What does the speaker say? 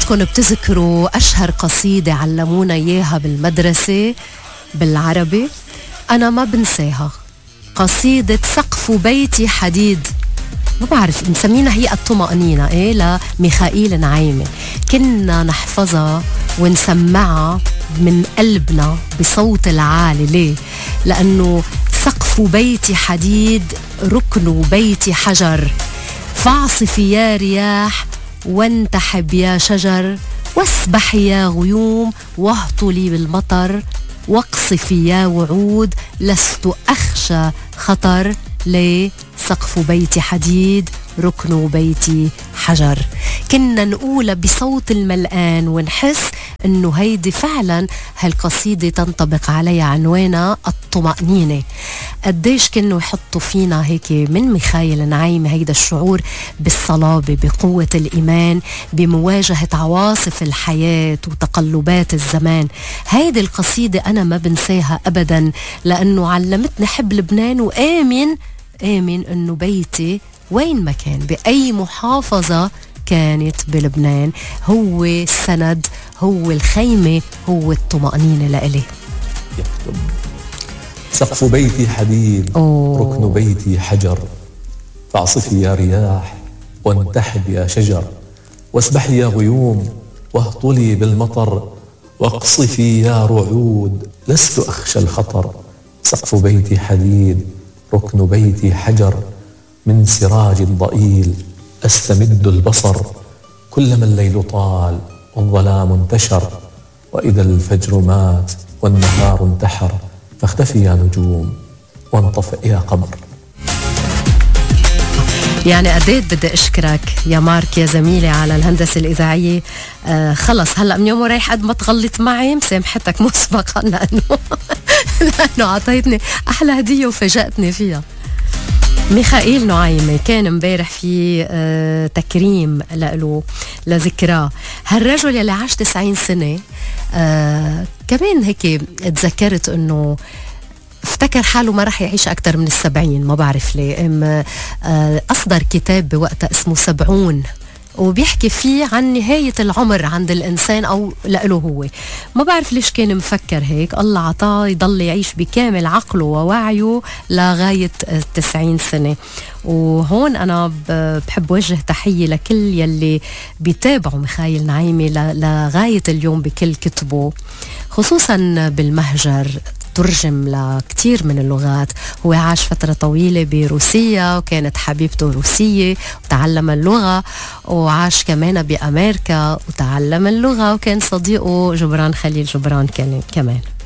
كلياتكم بتذكروا أشهر قصيدة علمونا إياها بالمدرسة بالعربي. أنا ما بنساها، قصيدة سقف بيتي حديد، ما بعرف نسمينا هي الطمأنينة لميخائيل نعيمة. كنا نحفظها ونسمعها من قلبنا بصوت العالي. ليه؟ لأنه سقف بيتي حديد، ركن بيتي حجر، فاعصفي يا رياح وانتحب يا شجر، واسبحي يا غيوم واهطلي بالمطر، واقصفي يا وعود لست أخشى خطر. ليه؟ سقف بيتي حديد، ركن بيتي حجر. كنا نقولها بصوت الملآن ونحس انه هيدي فعلا هالقصيدة تنطبق عليها عنوانها الطمأنينة. قديش كانوا يحطوا فينا هيك من ميخائيل نعيمة هيدا الشعور بالصلابة، بقوة الإيمان، بمواجهة عواصف الحياة وتقلبات الزمان. هيدي القصيدة أنا ما بنساها أبدا، لأنه علمتني حب لبنان وآمن أنه بيتي وين ما كان بأي محافظة كانت بلبنان هو السند، هو الخيمة، هو الطمأنينة لإلي. يكتب سقف بيتي حديد، ركن بيتي حجر، فاعصفي يا رياح وانتحب يا شجر، واسبحي يا غيوم واهطلي بالمطر، واقصفي يا رعود لست أخشى الخطر. سقف بيتي حديد، ركن بيتي حجر، من سراج ضئيل أستمد البصر، كلما الليل طال والظلام انتشر، وإذا الفجر مات والنهار انتحر، فاختفي يا نجوم وانطفئ يا قمر. يعني قديت بدي أشكرك يا مارك يا زميلي على الهندسة الإذاعية. خلص هلأ من يوم ورايح قد ما تغلط معي مسامحتك مسبقا لأنه عطيتني أحلى هدية وفاجأتني فيها. ميخائيل نعيمة كان امبارح في تكريم له لذكراه. هالرجل يلي عاش 90 سنة. كمان هيك تذكرت انه افتكر حاله ما رح يعيش أكتر من 70، ما بعرف ليه. أصدر كتاب بوقتها اسمه 70 وبيحكي فيه عن نهاية العمر عند الإنسان أو لأله هو. ما بعرف ليش كان مفكر هيك، الله عطاه يضل يعيش بكامل عقله ووعيه لغاية 90 سنة. وهون أنا بحب وجه تحية لكل يلي بيتابعوا ميخائيل نعيمة لغاية اليوم بكل كتبه، خصوصا بالمهجر، ترجم لكتير من اللغات. هو عاش فترة طويلة بروسيا وكانت حبيبته روسية وتعلم اللغة، وعاش كمان بأمريكا وتعلم اللغة، وكان صديقه جبران خليل جبران كمان.